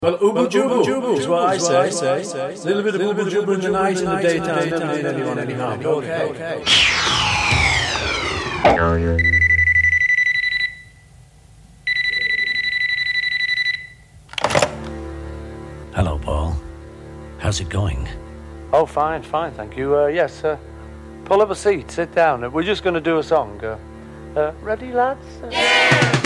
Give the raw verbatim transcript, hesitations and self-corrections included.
Well, ooble jooble jooble is what I say. A little bit of ooble jooble in the night, in the daytime, doesn't do anyone any harm. Okay. Hello, Paul. How's it going? Oh, fine, fine, thank you. Uh, yes, uh, pull up a seat, sit down. We're just going to do a song. Uh, uh, ready, lads?